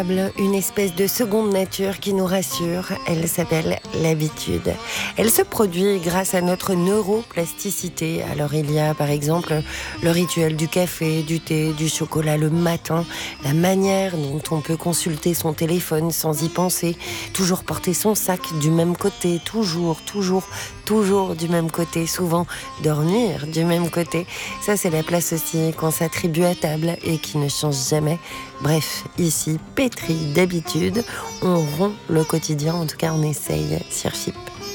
Une espèce de seconde nature qui nous rassure, elle s'appelle l'habitude. Elle se produit grâce à notre neuroplasticité. Alors il y a par exemple le rituel du café, du thé, du chocolat le matin, la manière dont on peut consulter son téléphone sans y penser, toujours porter son sac du même côté, toujours du même côté, souvent dormir du même côté. Ça c'est la place aussi qu'on s'attribue à table et qui ne change jamais. Bref, ici, pétri d'habitude, on rompt le quotidien, en tout cas on essaye sur Chypre.